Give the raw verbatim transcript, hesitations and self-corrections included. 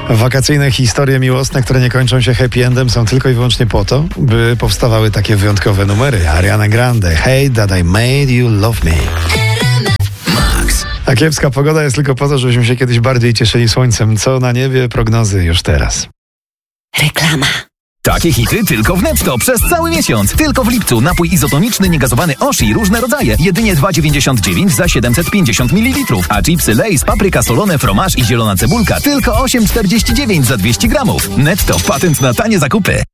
Wakacyjne historie miłosne, które nie kończą się happy endem, są tylko i wyłącznie po to, by powstawały takie wyjątkowe numery. Ariana Grande, Hey That I Made You Love Me. A kiepska pogoda jest tylko po to, żebyśmy się kiedyś bardziej cieszyli słońcem. Co na niebie, prognozy już teraz. Reklama. Takie hity tylko w Netto przez cały miesiąc. Tylko w lipcu napój izotoniczny niegazowany Oshi różne rodzaje. Jedynie dwa dziewięćdziesiąt dziewięć za siedemset pięćdziesiąt mililitrów. A chipsy Lay's, papryka solone, fromaż i zielona cebulka tylko osiem czterdzieści dziewięć za dwieście gramów. Netto, patent na tanie zakupy.